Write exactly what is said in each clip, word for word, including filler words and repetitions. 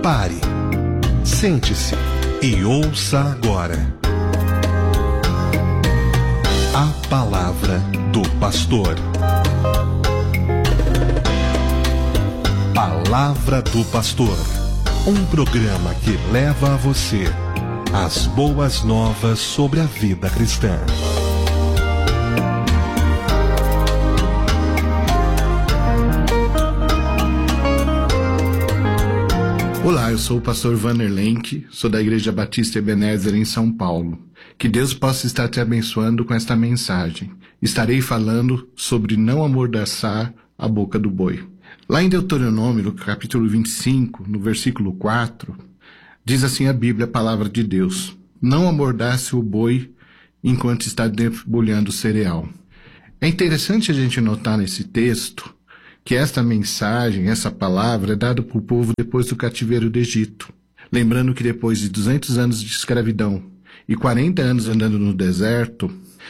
Pare, sente-se e ouça agora a palavra do pastor. Palavra do Pastor, um programa que leva a você as boas novas sobre a vida cristã. Olá, eu sou o pastor Vanner Lenk, sou da Igreja Batista Ebenezer em São Paulo. Que Deus possa estar te abençoando com esta mensagem. Estarei falando sobre não amordaçar a boca do boi. Lá em Deuteronômio, no capítulo vinte e cinco, no versículo quatro, diz assim a Bíblia, a palavra de Deus: não amordace o boi enquanto está debulhando o cereal. É interessante a gente notar nesse texto que esta mensagem, essa palavra, é dada para o povo depois do cativeiro do Egito. Lembrando que depois de duzentos anos de escravidão e quarenta anos andando no deserto,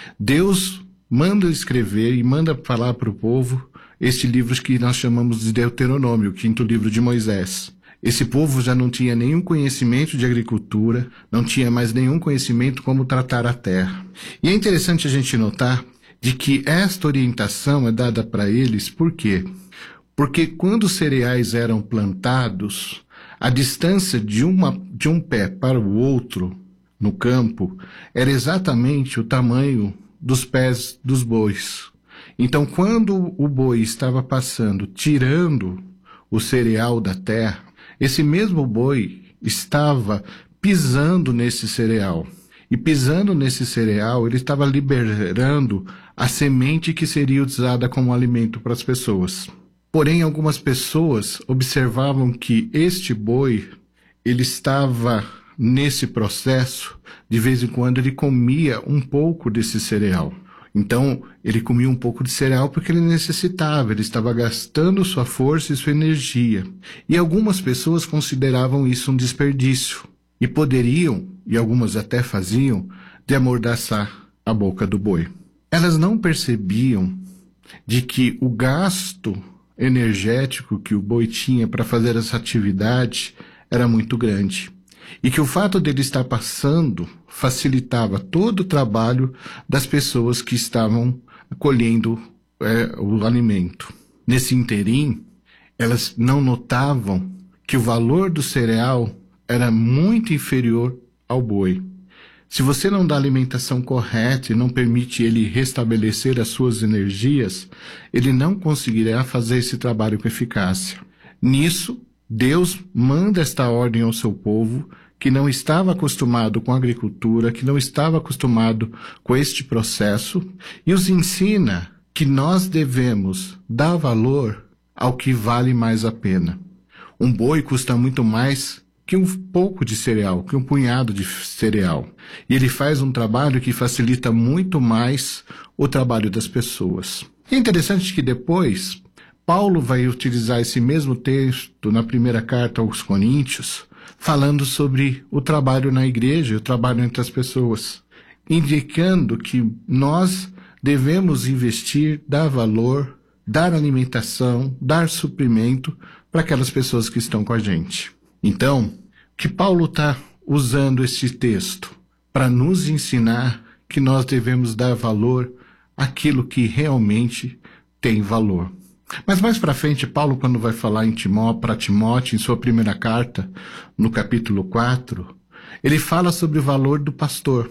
Deus manda escrever e manda falar para o povo este livro que nós chamamos de Deuteronômio, o quinto livro de Moisés. Esse povo já não tinha nenhum conhecimento de agricultura, não tinha mais nenhum conhecimento como tratar a terra. E é interessante a gente notar de que esta orientação é dada para eles, por quê? Porque quando os cereais eram plantados, a distância de, uma, de um pé para o outro no campo era exatamente o tamanho dos pés dos bois. Então, quando o boi estava passando, tirando o cereal da terra, esse mesmo boi estava pisando nesse cereal. E pisando nesse cereal, ele estava liberando a semente que seria usada como alimento para as pessoas. Porém, algumas pessoas observavam que este boi, ele estava nesse processo, de vez em quando ele comia um pouco desse cereal. Então, ele comia um pouco de cereal porque ele necessitava, ele estava gastando sua força e sua energia. E algumas pessoas consideravam isso um desperdício. E poderiam, e algumas até faziam, de amordaçar a boca do boi. Elas não percebiam de que o gasto energético que o boi tinha para fazer essa atividade era muito grande. E que o fato dele estar passando facilitava todo o trabalho das pessoas que estavam colhendo é, o alimento. Nesse interim, elas não notavam que o valor do cereal era muito inferior ao boi. Se você não dá a alimentação correta e não permite ele restabelecer as suas energias, ele não conseguirá fazer esse trabalho com eficácia. Nisso, Deus manda esta ordem ao seu povo, que não estava acostumado com a agricultura, que não estava acostumado com este processo, e os ensina que nós devemos dar valor ao que vale mais a pena. Um boi custa muito mais que um pouco de cereal, que um punhado de cereal. E ele faz um trabalho que facilita muito mais o trabalho das pessoas. É interessante que depois, Paulo vai utilizar esse mesmo texto na primeira carta aos Coríntios, falando sobre o trabalho na igreja, o trabalho entre as pessoas, indicando que nós devemos investir, dar valor, dar alimentação, dar suprimento para aquelas pessoas que estão com a gente. Então, que Paulo está usando esse texto para nos ensinar que nós devemos dar valor àquilo que realmente tem valor. Mas mais para frente, Paulo, quando vai falar em Timó, para Timóteo, em sua primeira carta, no capítulo quatro, ele fala sobre o valor do pastor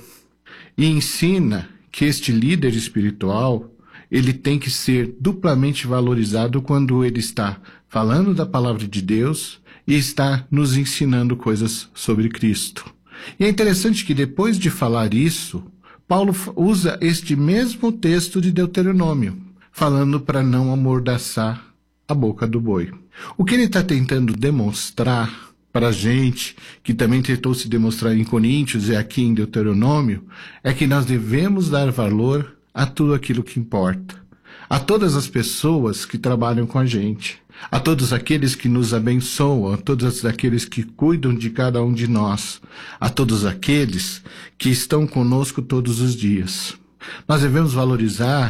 e ensina que este líder espiritual, ele tem que ser duplamente valorizado quando ele está falando da palavra de Deus e está nos ensinando coisas sobre Cristo. E é interessante que depois de falar isso, Paulo usa este mesmo texto de Deuteronômio, falando para não amordaçar a boca do boi. O que ele está tentando demonstrar para a gente, que também tentou se demonstrar em Coríntios e aqui em Deuteronômio, é que nós devemos dar valor a tudo aquilo que importa, a todas as pessoas que trabalham com a gente, a todos aqueles que nos abençoam, a todos aqueles que cuidam de cada um de nós, a todos aqueles que estão conosco todos os dias. Nós devemos valorizar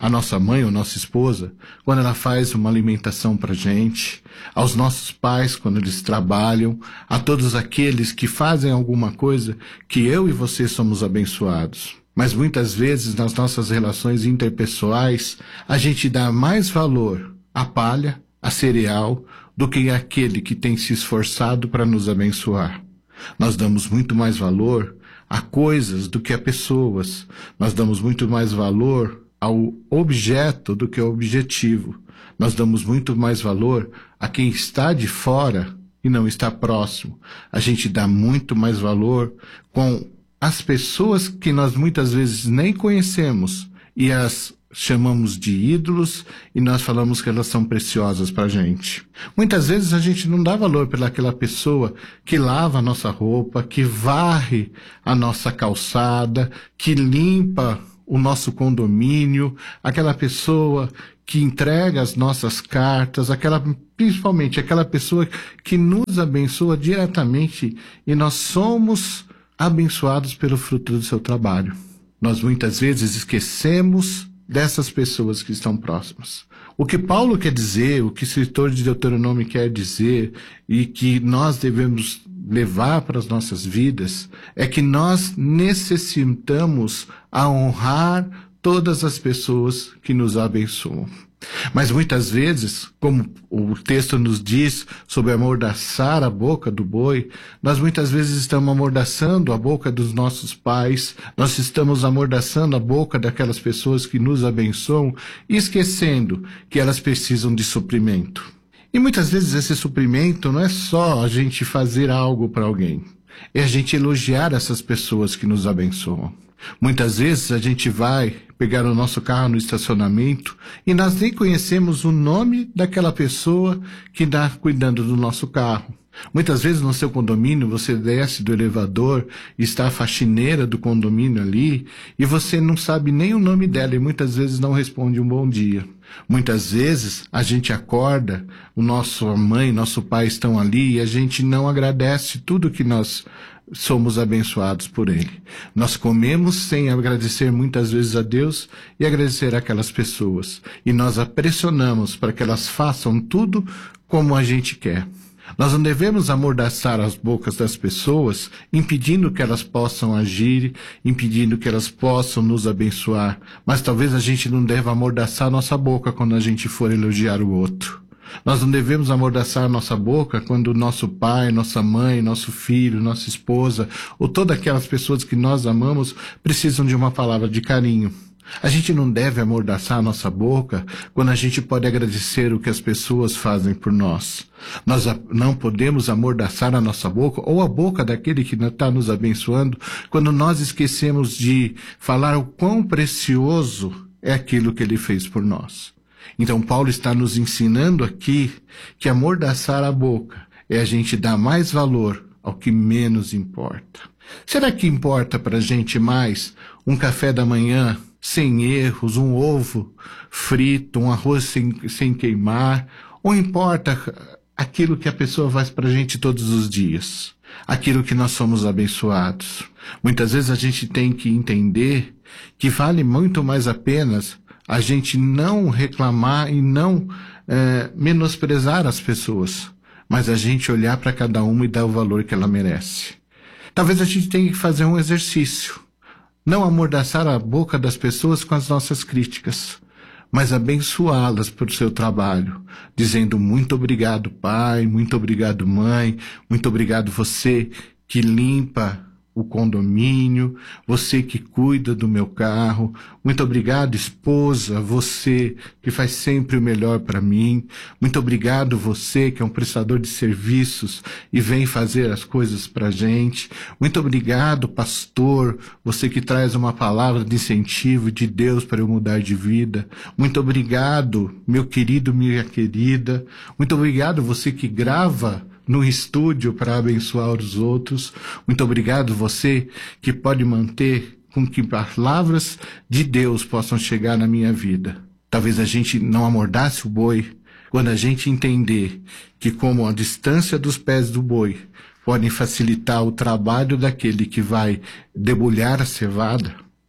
a nossa mãe ou nossa esposa, quando ela faz uma alimentação para a gente, aos nossos pais quando eles trabalham, a todos aqueles que fazem alguma coisa que eu e você somos abençoados. Mas muitas vezes nas nossas relações interpessoais, a gente dá mais valor à palha, a cereal, do que aquele que tem se esforçado para nos abençoar. Nós damos muito mais valor a coisas do que a pessoas. Nós damos muito mais valor ao objeto do que ao objetivo. Nós damos muito mais valor a quem está de fora e não está próximo. A gente dá muito mais valor com as pessoas que nós muitas vezes nem conhecemos e as chamamos de ídolos e nós falamos que elas são preciosas para a gente. Muitas vezes a gente não dá valor pelaquela pessoa que lava a nossa roupa, que varre a nossa calçada, que limpa o nosso condomínio, aquela pessoa que entrega as nossas cartas, aquela, principalmente aquela pessoa que nos abençoa diretamente e nós somos abençoados pelo fruto do seu trabalho. Nós muitas vezes esquecemos dessas pessoas que estão próximas. O que Paulo quer dizer, o que o escritor de Deuteronômio quer dizer e que nós devemos levar para as nossas vidas é que nós necessitamos a honrar todas as pessoas que nos abençoam. Mas muitas vezes, como o texto nos diz sobre amordaçar a boca do boi, nós muitas vezes estamos amordaçando a boca dos nossos pais, nós estamos amordaçando a boca daquelas pessoas que nos abençoam, esquecendo que elas precisam de suprimento. E muitas vezes esse suprimento não é só a gente fazer algo para alguém, é a gente elogiar essas pessoas que nos abençoam. Muitas vezes a gente vai pegar o nosso carro no estacionamento e nós nem conhecemos o nome daquela pessoa que está cuidando do nosso carro. Muitas vezes no seu condomínio você desce do elevador e está a faxineira do condomínio ali e você não sabe nem o nome dela e muitas vezes não responde um bom dia. Muitas vezes a gente acorda, o nosso mãe, nosso pai estão ali e a gente não agradece tudo que nós somos abençoados por Ele. Nós comemos sem agradecer muitas vezes a Deus e agradecer aquelas pessoas. E nós a pressionamos para que elas façam tudo como a gente quer. Nós não devemos amordaçar as bocas das pessoas, impedindo que elas possam agir, impedindo que elas possam nos abençoar. Mas talvez a gente não deva amordaçar nossa boca quando a gente for elogiar o outro. Nós não devemos amordaçar nossa boca quando nosso pai, nossa mãe, nosso filho, nossa esposa, ou todas aquelas pessoas que nós amamos precisam de uma palavra de carinho. A gente não deve amordaçar nossa boca quando a gente pode agradecer o que as pessoas fazem por nós. Nós não podemos amordaçar a nossa boca ou a boca daquele que está nos abençoando quando nós esquecemos de falar o quão precioso é aquilo que ele fez por nós. Então Paulo está nos ensinando aqui que amordaçar a boca é a gente dar mais valor ao que menos importa. Será que importa para a gente mais um café da manhã sem erros, um ovo frito, um arroz sem, sem queimar? Ou importa aquilo que a pessoa faz para a gente todos os dias? Aquilo que nós somos abençoados? Muitas vezes a gente tem que entender que vale muito mais a pena a gente não reclamar e não é, menosprezar as pessoas, mas a gente olhar para cada uma e dar o valor que ela merece. Talvez a gente tenha que fazer um exercício, não amordaçar a boca das pessoas com as nossas críticas, mas abençoá-las por seu trabalho, dizendo muito obrigado pai, muito obrigado mãe, muito obrigado você que limpa o condomínio, você que cuida do meu carro, muito obrigado esposa, você que faz sempre o melhor para mim, muito obrigado você que é um prestador de serviços e vem fazer as coisas para a gente, muito obrigado pastor, você que traz uma palavra de incentivo de Deus para eu mudar de vida, muito obrigado meu querido, minha querida, muito obrigado você que grava no estúdio para abençoar os outros. Muito obrigado você que pode manter com que palavras de Deus possam chegar na minha vida. Talvez a gente não amordace o boi quando a gente entender que como a distância dos pés do boi podem facilitar o trabalho daquele que vai debulhar a cevada.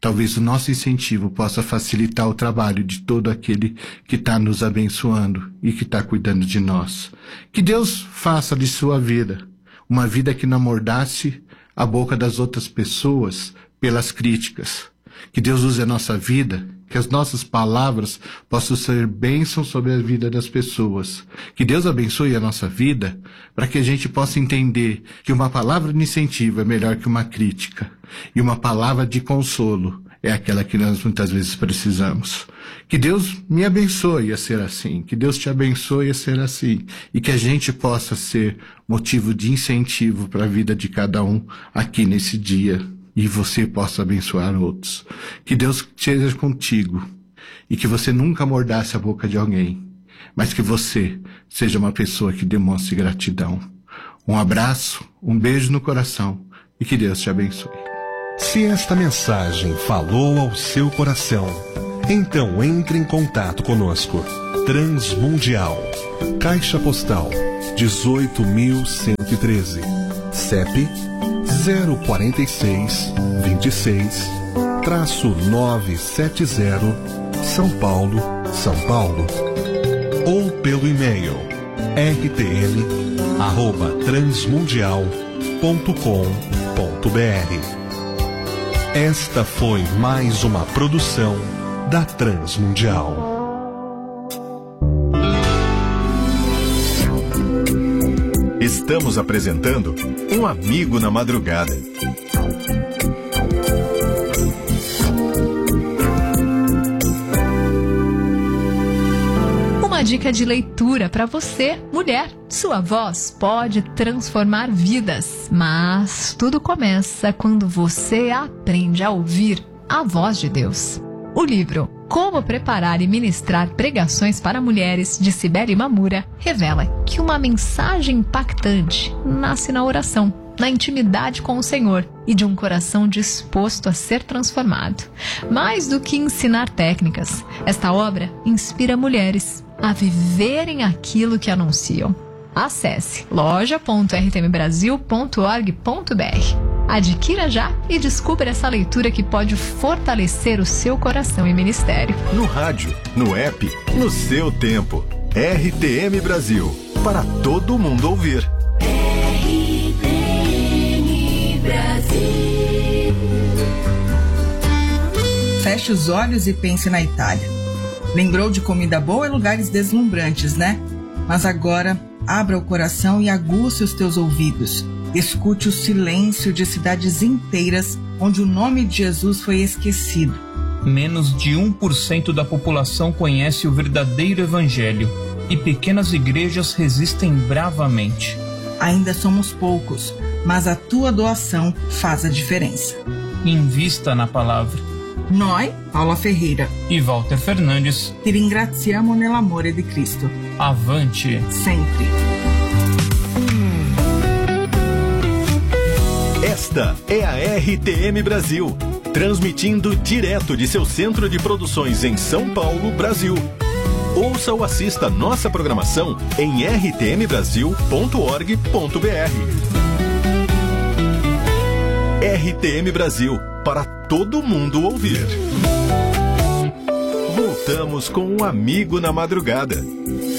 talvez o nosso incentivo possa facilitar o trabalho de todo aquele que está nos abençoando e que está cuidando de nós. Que Deus faça de sua vida uma vida que não amordace a boca das outras pessoas pelas críticas. Que Deus use a nossa vida, que as nossas palavras possam ser bênçãos sobre a vida das pessoas. Que Deus abençoe a nossa vida para que a gente possa entender que uma palavra de incentivo é melhor que uma crítica. E uma palavra de consolo é aquela que nós muitas vezes precisamos. Que Deus me abençoe a ser assim. Que Deus te abençoe a ser assim. E que a gente possa ser motivo de incentivo para a vida de cada um aqui nesse dia. E você possa abençoar outros. Que Deus esteja contigo. E que você nunca amordace a boca de alguém. Mas que você seja uma pessoa que demonstre gratidão. Um abraço, um beijo no coração. E que Deus te abençoe. Se esta mensagem falou ao seu coração, então entre em contato conosco. Transmundial. Caixa Postal dezoito mil cento e treze. C E P zero quarenta e seis, vinte e seis, traço novecentos e setenta, São Paulo, São Paulo. Ou pelo e-mail r t m arroba transmundial ponto com ponto b r. Esta foi mais uma produção da Transmundial. Estamos apresentando Um Amigo na Madrugada. Uma dica de leitura para você, mulher. Sua voz pode transformar vidas, mas tudo começa quando você aprende a ouvir a voz de Deus. O livro Como Preparar e Ministrar Pregações para Mulheres, de Cibele Mamura, revela que uma mensagem impactante nasce na oração, na intimidade com o Senhor e de um coração disposto a ser transformado. Mais do que ensinar técnicas, esta obra inspira mulheres a viverem aquilo que anunciam. Acesse loja ponto r t m brasil ponto org ponto b r. Adquira já e descubra essa leitura que pode fortalecer o seu coração e ministério. No rádio, no app, no seu tempo. R T M Brasil, para todo mundo ouvir. R T M Brasil. Feche os olhos e pense na Itália. Lembrou de comida boa e lugares deslumbrantes, né? Mas agora, abra o coração e aguce os teus ouvidos. Escute o silêncio de cidades inteiras onde o nome de Jesus foi esquecido. Menos de um por cento da população conhece o verdadeiro evangelho e pequenas igrejas resistem bravamente. Ainda somos poucos, mas a tua doação faz a diferença. Invista na palavra. Noi, Paula Ferreira e Walter Fernandes, ti ringraziamo nell'amore di Cristo. Avante! Sempre! Esta é a R T M Brasil, transmitindo direto de seu centro de produções em São Paulo, Brasil. Ouça ou assista nossa programação em r t m brasil ponto org ponto b r. R T M Brasil, para todo mundo ouvir. Voltamos com Um Amigo na Madrugada.